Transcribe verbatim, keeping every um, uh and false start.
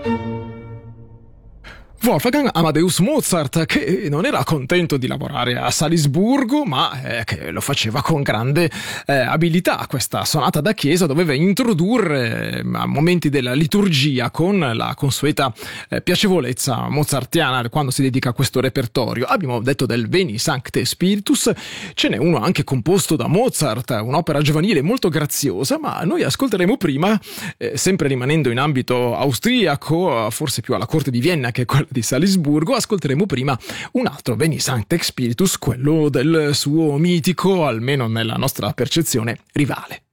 Wolfgang Amadeus Mozart, che non era contento di lavorare a Salisburgo, ma eh, che lo faceva con grande eh, abilità. Questa sonata da chiesa doveva introdurre eh, momenti della liturgia con la consueta eh, piacevolezza mozartiana quando si dedica a questo repertorio. Abbiamo detto del Veni Sancte Spiritus, ce n'è uno anche composto da Mozart, un'opera giovanile molto graziosa, ma noi ascolteremo prima, eh, sempre rimanendo in ambito austriaco, forse più alla corte di Vienna che quella di Salisburgo, ascolteremo prima un altro Veni Sancte Spiritus, quello del suo mitico, almeno nella nostra percezione, rivale.